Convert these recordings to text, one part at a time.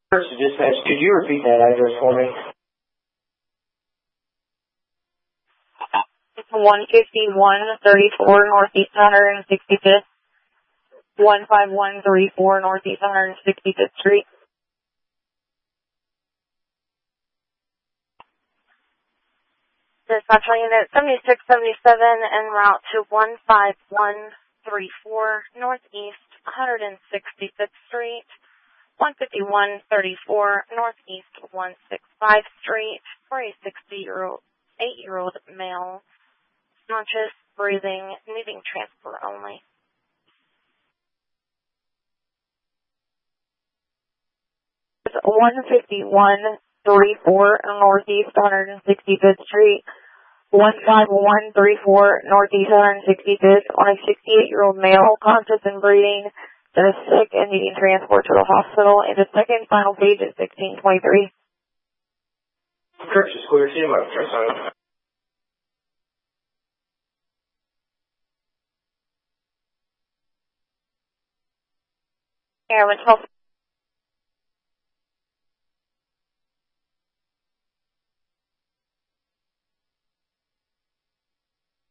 First dispatch, could you repeat that address for me? 15134 Northeast 165th. 15134 Northeast 165th Street. Dispatch unit 7677 en route to 15134 Northeast 165th Street. 15134 Northeast 165th Street for a 8-year-old male. Conscious, breathing, needing transport only. It's 15134 Northeast 165th Street. 15134 Northeast 165th on a 68-year-old male, conscious and breathing, that is sick and needing transport to the hospital. And the second final page is 1623. Church is clear. See you later. Airman 12.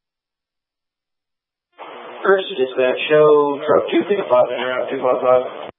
First dispatch, show truck 255 en route 255.